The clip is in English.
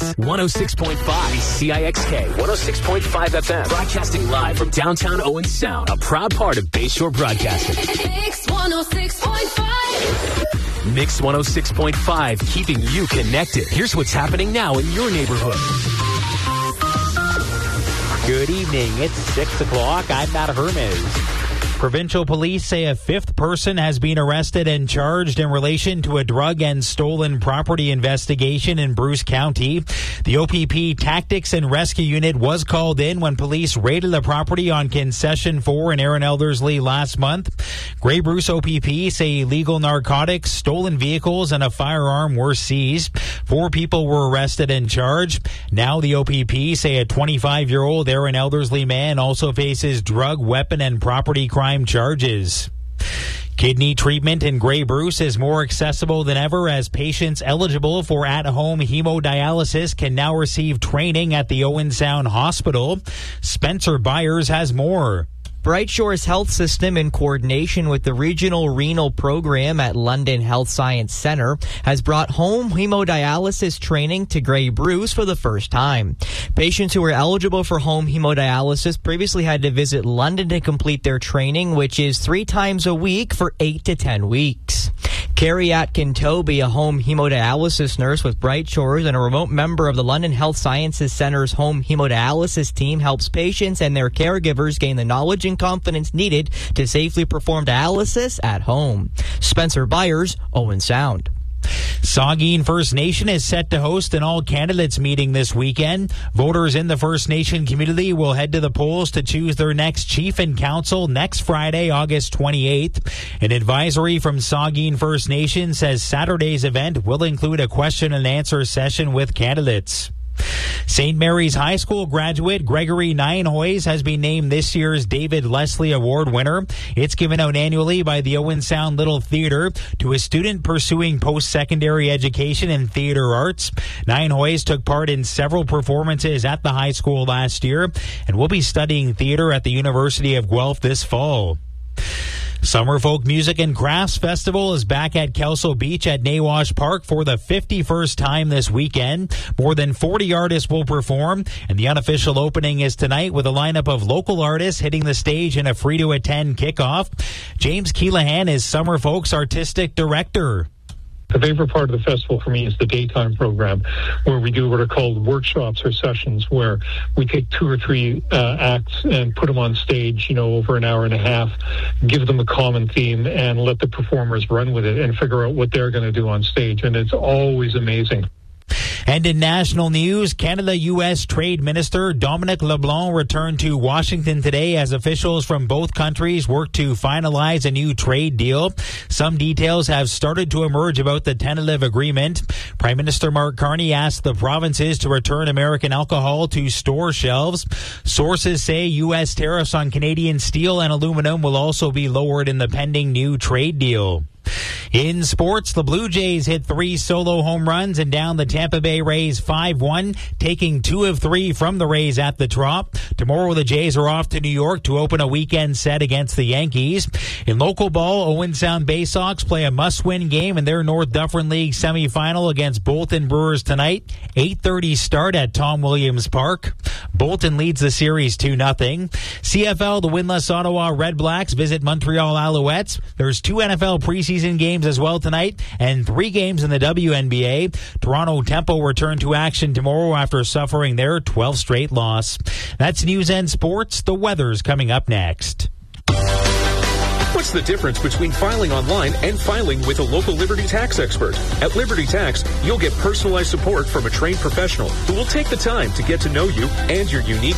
Mix 106.5 CIXK 106.5 FM. Broadcasting live from downtown Owen Sound. A proud part of Bayshore Broadcasting. Mix 106.5. Mix 106.5, keeping you connected. Here's what's happening now in your neighborhood. Good evening. It's 6 o'clock. I'm Matt Hermes. Provincial police say a fifth person has been arrested and charged in relation to a drug and stolen property investigation in Bruce County. The OPP Tactics and Rescue Unit was called in when police raided the property on Concession 4 in Aaron Elderslie last month. Grey Bruce OPP say illegal narcotics, stolen vehicles, and a firearm were seized. 4 people were arrested and charged. Now the OPP say a 25-year-old Aaron Elderslie man also faces drug, weapon, and property crime charges. Kidney treatment in Grey Bruce is more accessible than ever as patients eligible for at-home hemodialysis can now receive training at the Owen Sound Hospital. Spencer Byers has more. Bright Shores Health System, in coordination with the Regional Renal Program at London Health Science Centre, has brought home hemodialysis training to Grey Bruce for the first time. Patients who were eligible for home hemodialysis previously had to visit London to complete their training, which is 3 times a week for 8 to 10 weeks. Carrie Atkin-Toby, a home hemodialysis nurse with Bright Shores and a remote member of the London Health Sciences Centre's home hemodialysis team, helps patients and their caregivers gain the knowledge and confidence needed to safely perform dialysis at home. Spencer Byers, Owen Sound. Saugeen First Nation is set to host an all-candidates meeting this weekend. Voters in the First Nation community will head to the polls to choose their next chief and council next Friday, August 28th. An advisory from Saugeen First Nation says Saturday's event will include a question and answer session with candidates. St. Mary's High School graduate Gregory Nienhuis has been named this year's David Leslie Award winner. It's given out annually by the Owen Sound Little Theatre to a student pursuing post-secondary education in theatre arts. Nienhuis took part in several performances at the high school last year and will be studying theatre at the University of Guelph this fall. Summer Folk Music and Crafts Festival is back at Kelso Beach at Nawash Park for the 51st time this weekend. More than 40 artists will perform, and the unofficial opening is tonight with a lineup of local artists hitting the stage in a free-to-attend kickoff. James Keelahan is Summer Folk's artistic director. The favorite part of the festival for me is the daytime program, where we do what are called workshops or sessions, where we take 2 or 3 acts and put them on stage, over an hour and a half, give them a common theme, and let the performers run with it and figure out what they're going to do on stage. And it's always amazing. And in national news, Canada-U.S. Trade Minister Dominic LeBlanc returned to Washington today as officials from both countries work to finalize a new trade deal. Some details have started to emerge about the tentative agreement. Prime Minister Mark Carney asked the provinces to return American alcohol to store shelves. Sources say U.S. tariffs on Canadian steel and aluminum will also be lowered in the pending new trade deal. In sports, the Blue Jays hit 3 solo home runs and down the Tampa Bay Rays 5-1, taking 2 of 3 from the Rays at the Trop. Tomorrow, the Jays are off to New York to open a weekend set against the Yankees. In local ball, Owen Sound Bay Sox play a must-win game in their North Dufferin League semifinal against Bolton Brewers tonight. 8:30 start at Tom Williams Park. Bolton leads the series 2-0. CFL, the winless Ottawa Red Blacks visit Montreal Alouettes. There's 2 NFL preseason games as well tonight and 3 games in the WNBA. Toronto Temple return to action tomorrow after suffering their 12th straight loss. That's news and sports. The weather's coming up next. What's the difference between filing online and filing with a local Liberty Tax expert? At Liberty Tax, you'll get personalized support from a trained professional who will take the time to get to know you and your unique